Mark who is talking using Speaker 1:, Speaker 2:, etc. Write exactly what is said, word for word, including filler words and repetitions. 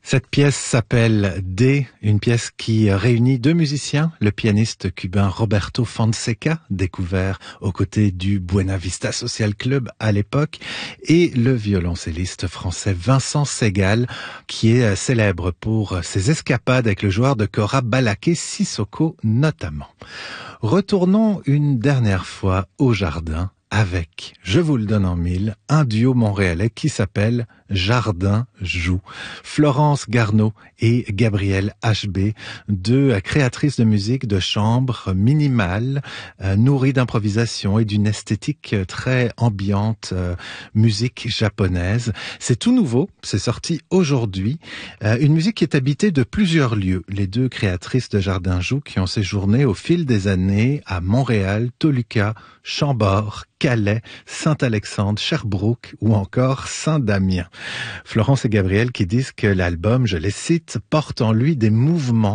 Speaker 1: Cette pièce s'appelle D, une pièce qui réunit deux musiciens, le pianiste cubain Roberto Fonseca, découvert aux côtés du Buena Vista Social Club à l'époque, et le violoncelliste français Vincent Segal, qui est célèbre pour ses escapades avec le joueur de kora Balaké Sissoko notamment. Retournons une dernière fois au jardin avec, je vous le donne en mille, un duo montréalais qui s'appelle Jardin Joue. Florence Garneau et Gabrielle H B, deux créatrices de musique de chambre minimale, euh, nourries d'improvisation et d'une esthétique très ambiante, euh, musique japonaise. C'est tout nouveau, c'est sorti aujourd'hui. Euh, une musique qui est habitée de plusieurs lieux. Les deux créatrices de Jardin Joue qui ont séjourné au fil des années à Montréal, Toluca, Chambord, Calais, Saint-Alexandre, Sherbrooke ou encore Saint-Damien. Florence et Gabrielle qui disent que l'album, je les cite, porte en lui des mouvements